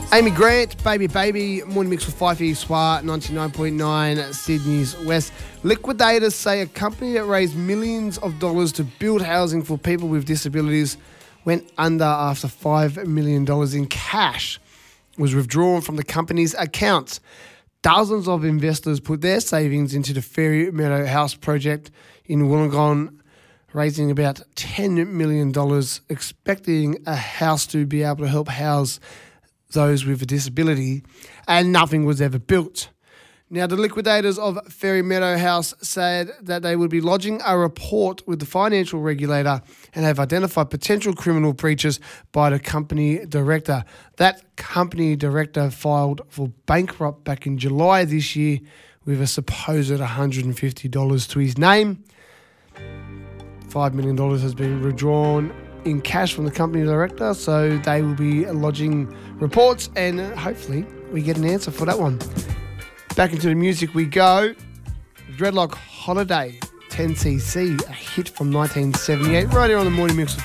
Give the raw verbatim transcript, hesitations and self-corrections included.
Amy Grant, Baby Baby, Morning Mix with Fifey Swar, ninety-nine point nine Sydney's West. Liquidators say a company that raised millions of dollars to build housing for people with disabilities went under after five million dollars in cash was withdrawn from the company's accounts. Dozens of investors put their savings into the Fairy Meadow House project in Wollongong, raising about ten million dollars, expecting a house to be able to help house those with a disability, and nothing was ever built. Now, the liquidators of Fairy Meadow House said that they would be lodging a report with the financial regulator and have identified potential criminal breaches by the company director. That company director filed for bankrupt back in July this year with a supposed one hundred fifty dollars to his name. five million dollars has been withdrawn in cash from the company director, so they will be lodging reports and hopefully we get an answer for that one. Back into the music we go. Dreadlock Holiday, ten C C, a hit from nineteen seventy-eight, right here on the Morning Mix with